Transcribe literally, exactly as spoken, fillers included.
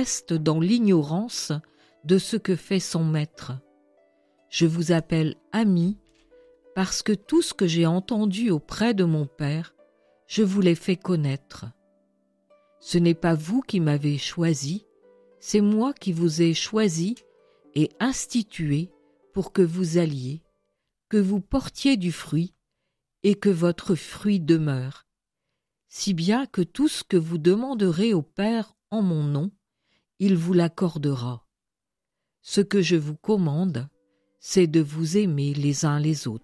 reste dans l'ignorance de ce que fait son maître. Je vous appelle ami parce que tout ce que j'ai entendu auprès de mon Père, je vous l'ai fait connaître. Ce n'est pas vous qui m'avez choisi, c'est moi qui vous ai choisi et institué pour que vous alliez, que vous portiez du fruit et que votre fruit demeure, si bien que tout ce que vous demanderez au Père en mon nom, il vous l'accordera. Ce que je vous commande, c'est de vous aimer les uns les autres.